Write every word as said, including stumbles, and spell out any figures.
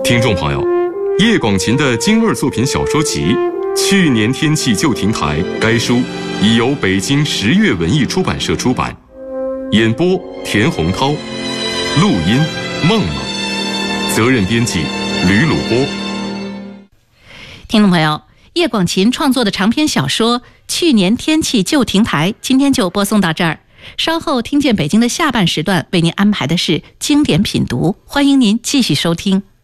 听众朋友，叶广芩的精味作品小说集《去年天气就停台》，该书已由北京十月文艺出版社出版。演播田洪涛，录音梦梦，责任编辑吕鲁波。 听众朋友，叶广芩创作的长篇小说《去年天气就停台》，今天就播送到这儿。稍后听见北京的下半时段为您安排的是经典品读，欢迎您继续收听。